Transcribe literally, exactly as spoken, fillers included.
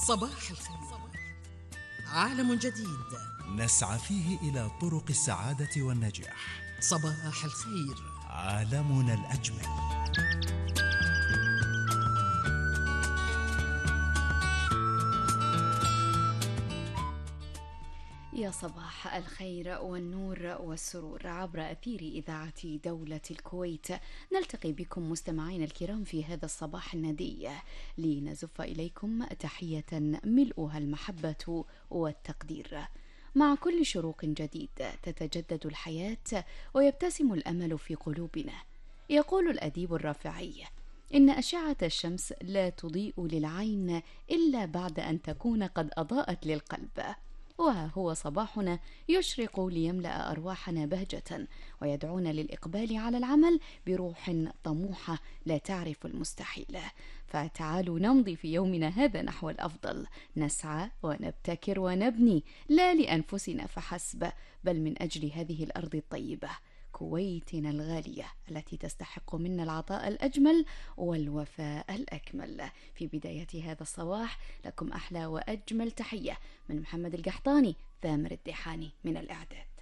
صباح الخير. عالم جديد نسعى فيه إلى طرق السعادة والنجاح. صباح الخير. عالمنا الأجمل. يا صباح الخير والنور والسرور عبر أثير إذاعة دولة الكويت. نلتقي بكم مستمعين الكرام في هذا الصباح الندي لنزف إليكم تحية ملؤها المحبة والتقدير. مع كل شروق جديد تتجدد الحياة ويبتسم الأمل في قلوبنا. يقول الأديب الرافعي: إن أشعة الشمس لا تضيء للعين إلا بعد أن تكون قد أضاءت للقلب. وها هو صباحنا يشرق ليملأ أرواحنا بهجة ويدعونا للإقبال على العمل بروح طموحة لا تعرف المستحيل. فتعالوا نمضي في يومنا هذا نحو الأفضل، نسعى ونبتكر ونبني، لا لأنفسنا فحسب بل من أجل هذه الأرض الطيبة، كويتنا الغالية التي تستحق منا العطاء الأجمل والوفاء الأكمل. في بداية هذا الصباح لكم أحلى وأجمل تحية من محمد القحطاني، ثامر الدحاني من الإعداد.